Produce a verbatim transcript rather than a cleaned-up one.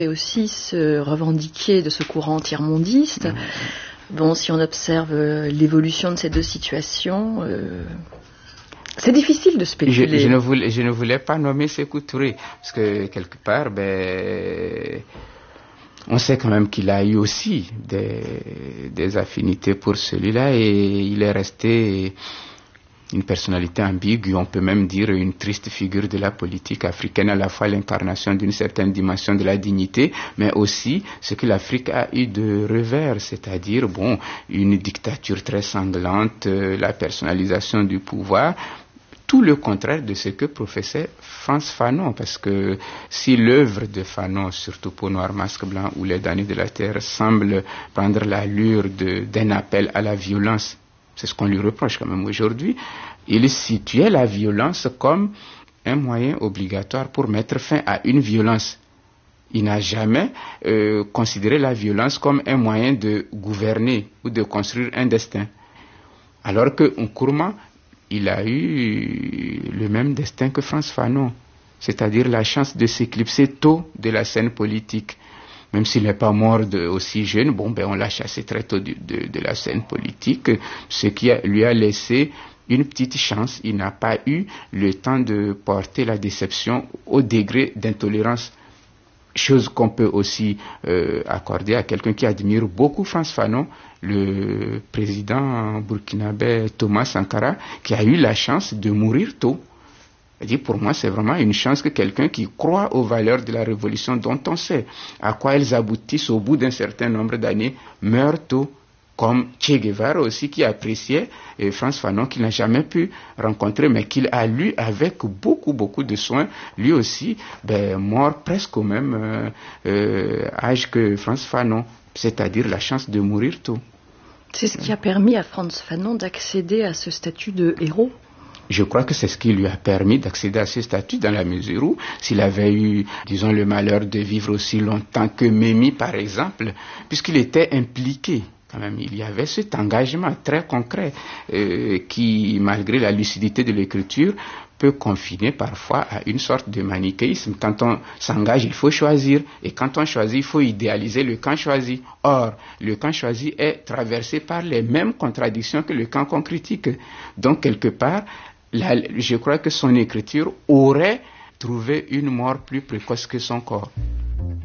Et aussi se revendiquer de ce courant tiers-mondiste. Mmh. Bon, si on observe l'évolution de ces deux situations, euh, c'est difficile de spéculer. Je, je, ne voulais, je ne voulais pas nommer Sékou Touré, parce que quelque part, ben, on sait quand même qu'il a eu aussi des, des affinités pour celui-là, et il est resté une personnalité ambiguë, on peut même dire une triste figure de la politique africaine, à la fois l'incarnation d'une certaine dimension de la dignité, mais aussi ce que l'Afrique a eu de revers, c'est-à-dire bon, une dictature très sanglante, euh, la personnalisation du pouvoir, tout le contraire de ce que professait Frantz Fanon, parce que si l'œuvre de Fanon, surtout pour Noir Masque Blanc ou Les Damnés de la Terre, semble prendre l'allure de, d'un appel à la violence, c'est ce qu'on lui reproche quand même aujourd'hui, il situait la violence comme un moyen obligatoire pour mettre fin à une violence. Il n'a jamais euh, considéré la violence comme un moyen de gouverner ou de construire un destin. Alors que Nkrumah, il a eu le même destin que Frantz Fanon, c'est-à-dire la chance de s'éclipser tôt de la scène politique. Même s'il n'est pas mort de, aussi jeune, bon, ben, on l'a chassé très tôt de, de, de la scène politique, ce qui a, lui a laissé une petite chance. Il n'a pas eu le temps de porter la déception au degré d'intolérance. Chose qu'on peut aussi euh, accorder à quelqu'un qui admire beaucoup Frantz Fanon, le président burkinabé Thomas Sankara, qui a eu la chance de mourir tôt. Pour moi, c'est vraiment une chance que quelqu'un qui croit aux valeurs de la révolution, dont on sait à quoi elles aboutissent au bout d'un certain nombre d'années, meurt tôt, comme Che Guevara aussi, qui appréciait et Frantz Fanon, qu'il n'a jamais pu rencontrer, mais qu'il a lu avec beaucoup, beaucoup de soin, lui aussi, ben, mort presque au même euh, euh, âge que Frantz Fanon, c'est-à-dire la chance de mourir tôt. C'est ce qui a permis à Frantz Fanon d'accéder à ce statut de héros. Je crois que c'est ce qui lui a permis d'accéder à ce statut, dans la mesure où, s'il avait eu, disons, le malheur de vivre aussi longtemps que Mémy, par exemple, puisqu'il était impliqué, quand même, il y avait cet engagement très concret euh, qui, malgré la lucidité de l'écriture, peut confiner parfois à une sorte de manichéisme. Quand on s'engage, il faut choisir, et quand on choisit, il faut idéaliser le camp choisi. Or, le camp choisi est traversé par les mêmes contradictions que le camp qu'on critique. Donc, quelque part, La, je crois que son écriture aurait trouvé une mort plus précoce que son corps.